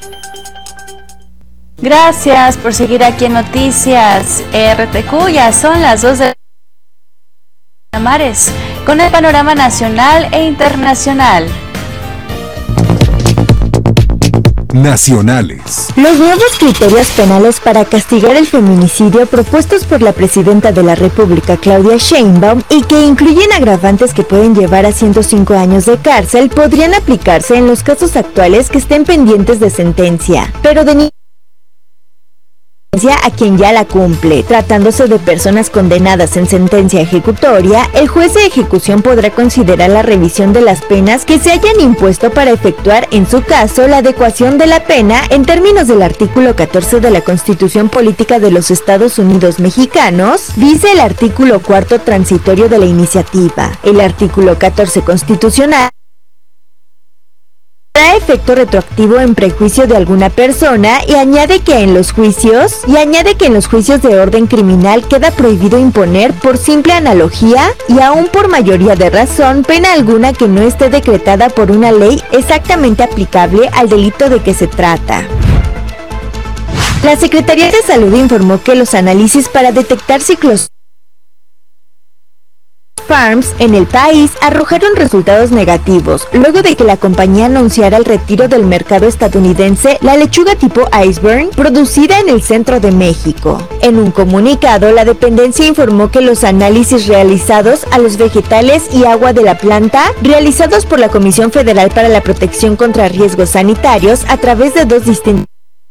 Gracias por seguir aquí en Noticias RTQ. Ya son las 2 de la Mares con el panorama nacional e internacional. Nacionales. Los nuevos criterios penales para castigar el feminicidio propuestos por la presidenta de la República, Claudia Sheinbaum, y que incluyen agravantes que pueden llevar a 105 años de cárcel, podrían aplicarse en los casos actuales que estén pendientes de sentencia, pero de a quien ya la cumple. Tratándose de personas condenadas en sentencia ejecutoria, el juez de ejecución podrá considerar la revisión de las penas que se hayan impuesto para efectuar, en su caso, la adecuación de la pena en términos del artículo 14 de la Constitución Política de los Estados Unidos Mexicanos, dice el artículo 4 transitorio de la iniciativa. El artículo 14 constitucional da efecto retroactivo en prejuicio de alguna persona y añade que en los juicios de orden criminal queda prohibido imponer por simple analogía y aún por mayoría de razón pena alguna que no esté decretada por una ley exactamente aplicable al delito de que se trata. La Secretaría de Salud informó que los análisis para detectar ciclosporas Farms en el país arrojaron resultados negativos, luego de que la compañía anunciara el retiro del mercado estadounidense la lechuga tipo iceberg producida en el centro de México. En un comunicado, la dependencia informó que los análisis realizados a los vegetales y agua de la planta, realizados por la Comisión Federal para la Protección contra Riesgos Sanitarios a través de dos distintos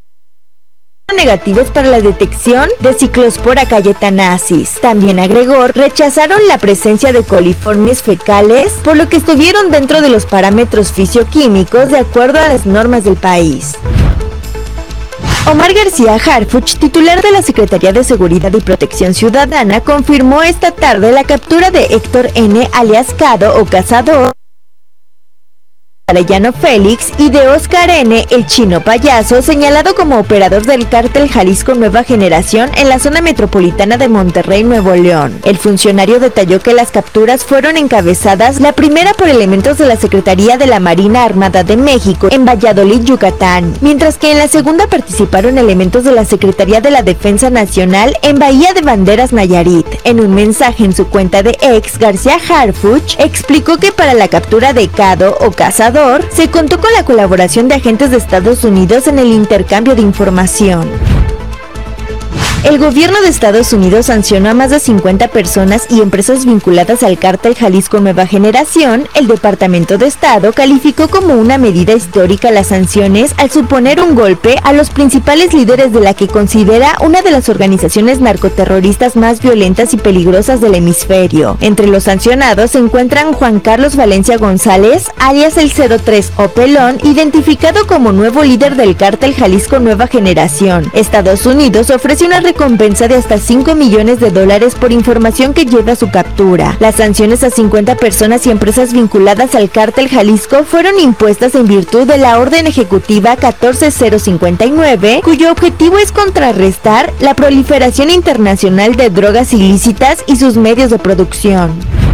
negativos para la detección de Cyclospora cayetanasis. También agregó, rechazaron la presencia de coliformes fecales, por lo que estuvieron dentro de los parámetros fisioquímicos de acuerdo a las normas del país. Omar García Harfuch, titular de la Secretaría de Seguridad y Protección Ciudadana, confirmó esta tarde la captura de Héctor N. alias Cado o Cazador, Arellano Félix, y de Oscar N. el Chino Payaso, señalado como operador del cártel Jalisco Nueva Generación en la zona metropolitana de Monterrey, Nuevo León. El funcionario detalló que las capturas fueron encabezadas, la primera por elementos de la Secretaría de la Marina Armada de México en Valladolid, Yucatán, mientras que en la segunda participaron elementos de la Secretaría de la Defensa Nacional en Bahía de Banderas, Nayarit. En un mensaje en su cuenta de X, García Harfuch explicó que para la captura de Cado o Cazador se contó con la colaboración de agentes de Estados Unidos en el intercambio de información. El gobierno de Estados Unidos sancionó a más de 50 personas y empresas vinculadas al cártel Jalisco Nueva Generación. El Departamento de Estado calificó como una medida histórica las sanciones al suponer un golpe a los principales líderes de la que considera una de las organizaciones narcoterroristas más violentas y peligrosas del hemisferio. Entre los sancionados se encuentran Juan Carlos Valencia González, alias el 03 o Pelón, identificado como nuevo líder del cártel Jalisco Nueva Generación. Estados Unidos ofrece una recompensa de hasta $5 millones por información que lleva a su captura. Las sanciones a 50 personas y empresas vinculadas al cártel Jalisco fueron impuestas en virtud de la Orden Ejecutiva 14059, cuyo objetivo es contrarrestar la proliferación internacional de drogas ilícitas y sus medios de producción.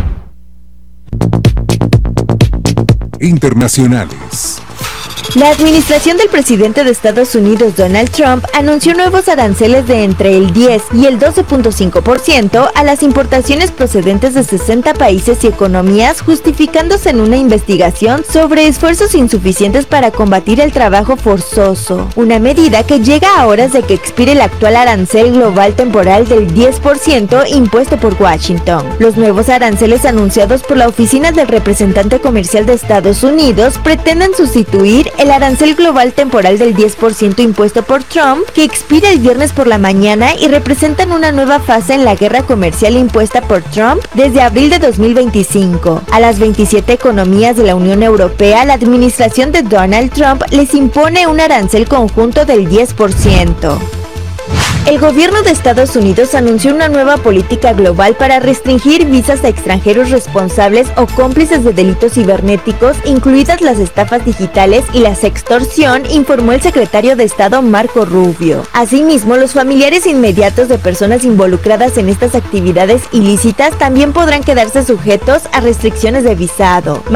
Internacionales. La administración del presidente de Estados Unidos, Donald Trump, anunció nuevos aranceles de entre el 10 y el 12.5% a las importaciones procedentes de 60 países y economías, justificándose en una investigación sobre esfuerzos insuficientes para combatir el trabajo forzoso, una medida que llega a horas de que expire el actual arancel global temporal del 10% impuesto por Washington. Los nuevos aranceles anunciados por la Oficina del Representante Comercial de Estados Unidos pretenden sustituir el arancel global temporal del 10% impuesto por Trump, que expira el viernes por la mañana, y representan una nueva fase en la guerra comercial impuesta por Trump desde abril de 2025. A las 27 economías de la Unión Europea, la administración de Donald Trump les impone un arancel conjunto del 10%. El gobierno de Estados Unidos anunció una nueva política global para restringir visas a extranjeros responsables o cómplices de delitos cibernéticos, incluidas las estafas digitales y la sextorsión, informó el secretario de Estado Marco Rubio. Asimismo, los familiares inmediatos de personas involucradas en estas actividades ilícitas también podrán quedarse sujetos a restricciones de visado.